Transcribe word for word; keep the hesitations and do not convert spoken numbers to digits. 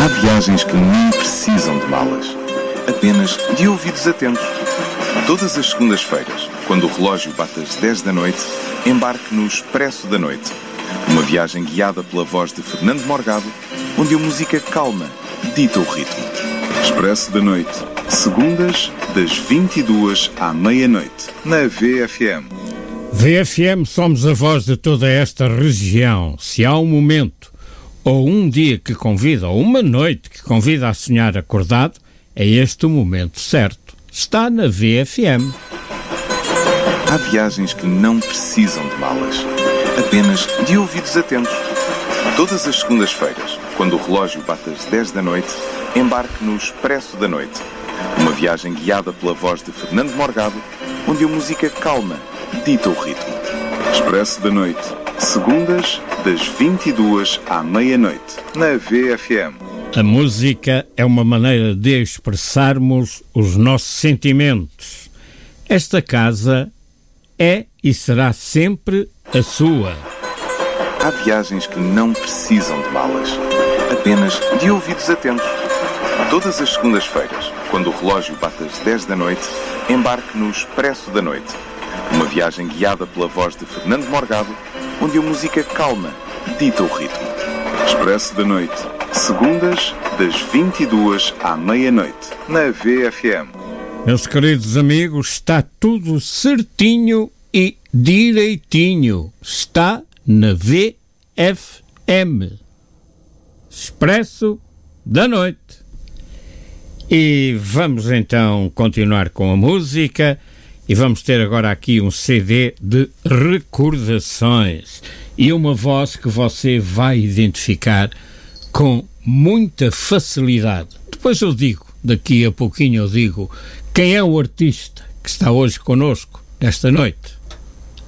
Há viagens que não precisam de malas, apenas de ouvidos atentos. Todas as segundas-feiras, quando o relógio bate às dez da noite, embarque no Expresso da Noite. Uma viagem guiada pela voz de Fernando Morgado, onde a música calma dita o ritmo. Expresso da Noite, segundas, das vinte e duas à meia-noite, na V F M. V F M, somos a voz de toda esta região. Se há um momento, ou um dia que convida, ou uma noite que convida a sonhar acordado, é este o momento certo. Está na V F M. Há viagens que não precisam de malas, apenas de ouvidos atentos. Todas as segundas-feiras, quando o relógio bate às dez da noite, embarque no Expresso da Noite. Uma viagem guiada pela voz de Fernando Morgado, onde a música calma dita o ritmo. Expresso da Noite, segundas, das vinte e duas à meia-noite, na V F M. A música é uma maneira de expressarmos os nossos sentimentos. Esta casa é e será sempre a sua. Há viagens que não precisam de malas, apenas de ouvidos atentos. Todas as segundas-feiras, quando o relógio bate às dez da noite, embarque no Expresso da Noite. Uma viagem guiada pela voz de Fernando Morgado, onde a música calma dita o ritmo. Expresso da Noite, segundas, das vinte e duas à meia-noite, na V F M. Meus queridos amigos, está tudo certinho e direitinho. Está na V F M. Expresso da Noite. E vamos então continuar com a música. E vamos ter agora aqui um C D de recordações e uma voz que você vai identificar com muita facilidade. Depois eu digo, daqui a pouquinho eu digo, quem é o artista que está hoje connosco nesta noite.